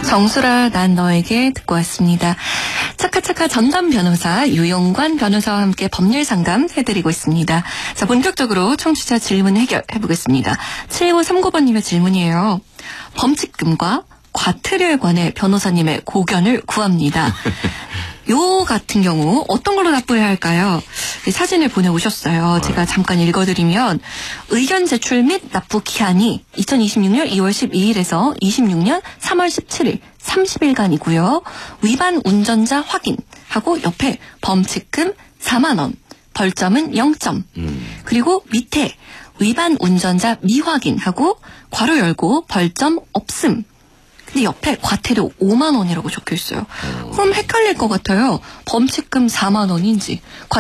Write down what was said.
정수라 난 너에게 듣고 왔습니다. 차카차카 전담 변호사 유용관 변호사와 함께 법률 상담 해드리고 있습니다. 자, 본격적으로 청취자 질문 해결해보겠습니다. 7539번님의 질문이에요. 범칙금과 과태료에 관해 변호사님의 고견을 구합니다. 요 같은 경우 어떤 걸로 납부해야 할까요? 사진을 보내오셨어요. 제가 잠깐 읽어드리면 의견 제출 및 납부 기한이 2026년 2월 12일에서 26년 3월 17일 30일간이고요. 위반 운전자 확인하고 옆에 범칙금 4만 원, 벌점은 0점. 그리고 밑에 위반 운전자 미확인하고 괄호 열고 벌점 없음. 근데 옆에 과태료 5만 원이라고 적혀 있어요. 그럼 헷갈릴 것 같아요. 범칙금 4만 원인지